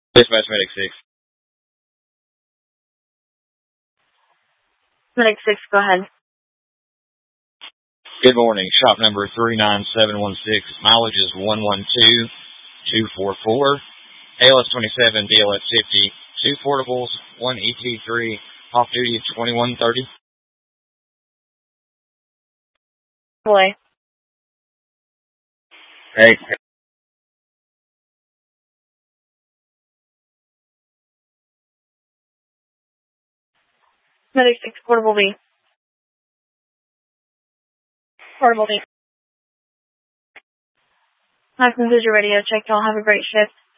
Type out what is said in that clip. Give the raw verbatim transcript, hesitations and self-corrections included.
Dispatch Medic six. Medic six, go ahead. Good morning. Shop number three nine seven one six. Mileage is one one two two four four. A L S twenty-seven, B L S fifty. Two portables, one E T three. Off duty at twenty-one thirty. Boy. Hey. Medic six, portable B. Portable B. That concludes your radio check. Y'all have a great shift.